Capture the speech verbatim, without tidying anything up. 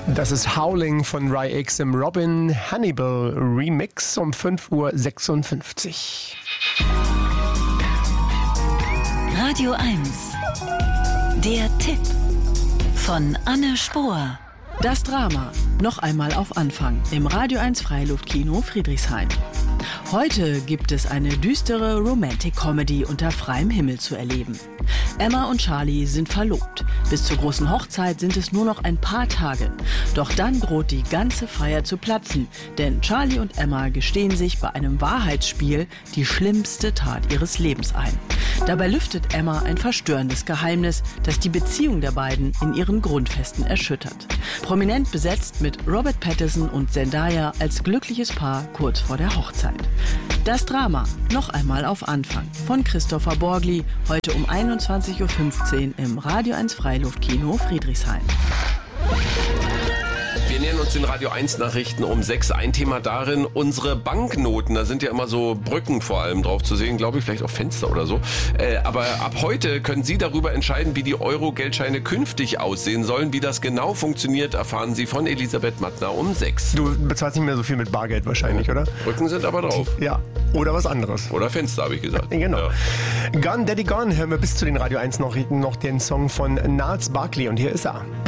Das ist Howling von Rai X im Robin Hannibal Remix um fünf Uhr sechsundfünfzig. Radio eins. Der Tipp von Anne Spohr. Das Drama. Noch einmal auf Anfang im Radio eins Freiluftkino Friedrichshain. Heute gibt es eine düstere Romantic-Comedy unter freiem Himmel zu erleben. Emma und Charlie sind verlobt. Bis zur großen Hochzeit sind es nur noch ein paar Tage. Doch dann droht die ganze Feier zu platzen, denn Charlie und Emma gestehen sich bei einem Wahrheitsspiel die schlimmste Tat ihres Lebens ein. Dabei lüftet Emma ein verstörendes Geheimnis, das die Beziehung der beiden in ihren Grundfesten erschüttert. Prominent besetzt mit Robert Pattinson und Zendaya als glückliches Paar kurz vor der Hochzeit. Das Drama. Noch einmal auf Anfang von Christopher Borgli, heute um einundzwanzig Uhr fünfzehn im Radio eins Freiluftkino Friedrichshain. Wir nähern uns den Radio eins Nachrichten um sechs. Ein Thema darin, unsere Banknoten. Da sind ja immer so Brücken vor allem drauf zu sehen, glaube ich, vielleicht auch Fenster oder so. Äh, aber ab heute können Sie darüber entscheiden, wie die Euro-Geldscheine künftig aussehen sollen. Wie das genau funktioniert, erfahren Sie von Elisabeth Mattner um sechs. Du bezahlst nicht mehr so viel mit Bargeld wahrscheinlich, oder? Brücken sind aber drauf. Ja, oder was anderes. Oder Fenster, habe ich gesagt. Genau. Ja. Gone Daddy Gone hören wir bis zu den Radio eins Nachrichten noch den Song von Gnarls Barkley und hier ist er.